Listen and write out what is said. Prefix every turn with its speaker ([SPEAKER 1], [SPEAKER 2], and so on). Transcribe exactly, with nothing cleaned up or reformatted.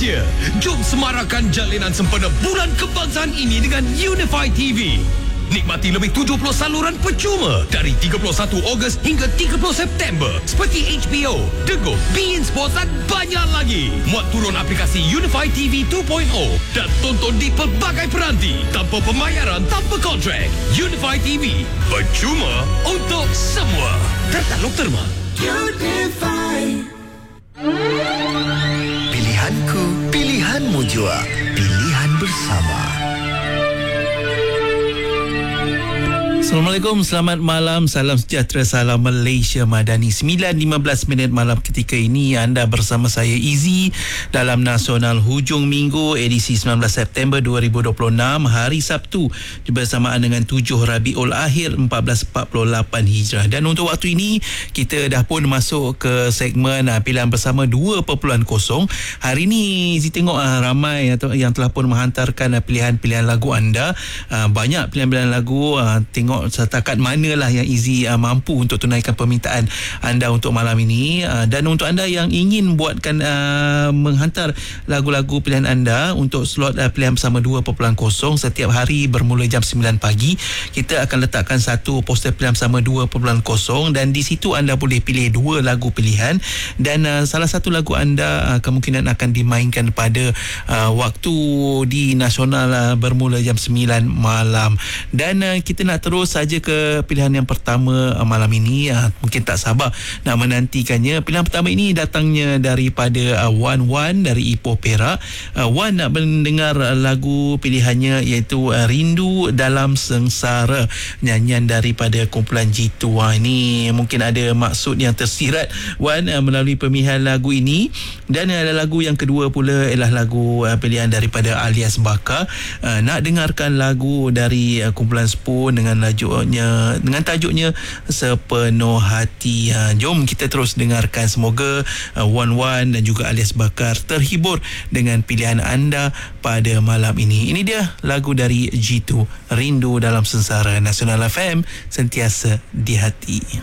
[SPEAKER 1] Malaysia. Jom semarakkan jalinan sempena Bulan Kebangsaan ini dengan Unify T V. Nikmati lebih tujuh puluh saluran percuma dari tiga puluh satu Ogos hingga tiga puluh September seperti H B O, The Go, beIN Sports dan banyak lagi. Muat turun aplikasi Unify T V dua titik kosong dan tonton di pelbagai peranti tanpa pembayaran, tanpa kontrak. Unify T V, percuma untuk semua. Tertaluk terma. Unify.
[SPEAKER 2] Pilihanku, pilihanmu jua. Pilihan bersama.
[SPEAKER 3] Assalamualaikum, selamat malam, salam sejahtera, salam Malaysia Madani. sembilan lima belas minit malam ketika ini anda bersama saya Izzy dalam Nasional Hujung Minggu edisi sembilan belas September dua ribu dua puluh enam, hari Sabtu bersamaan dengan tujuh Rabiul Akhir empat belas empat puluh lapan Hijrah. Dan untuk waktu ini kita dah pun masuk ke segmen uh, pilihan bersama dua titik kosong. Hari ini Izzy tengok uh, ramai atau yang telah pun menghantarkan uh, pilihan-pilihan lagu anda. Uh, banyak pilihan-pilihan lagu, uh, tengok setakat manalah yang Izzy uh, mampu untuk tunaikan permintaan anda untuk malam ini. Uh, dan untuk anda yang ingin buatkan uh, menghantar lagu-lagu pilihan anda untuk slot uh, pilihan bersama dua titik kosong setiap hari bermula jam sembilan pagi, kita akan letakkan satu poster pilihan bersama dua titik kosong dan di situ anda boleh pilih dua lagu pilihan dan uh, salah satu lagu anda uh, kemungkinan akan dimainkan pada uh, waktu di nasional uh, bermula jam sembilan malam. Dan uh, kita nak terus saja ke pilihan yang pertama uh, malam ini. Uh, mungkin tak sabar nak menantikannya. Pilihan pertama ini datangnya daripada uh, Wan Wan dari Ipoh Perak. uh, Wan nak mendengar uh, lagu pilihannya iaitu uh, Rindu Dalam Sengsara, nyanyian daripada kumpulan G dua. Ini mungkin ada maksud yang tersirat Wan uh, melalui pemilihan lagu ini. Dan ada uh, lagu yang kedua pula ialah lagu uh, pilihan daripada Alias Bakar. uh, Nak dengarkan lagu dari uh, kumpulan Spoon dengan tajuknya dengan tajuknya Sepenuh Hati. Ha, jom kita terus dengarkan. Semoga uh, Wan Wan dan juga Alias Bakar terhibur dengan pilihan anda pada malam ini. Ini dia lagu dari G dua, Rindu Dalam Sengsara. Nasional F M, sentiasa di hati.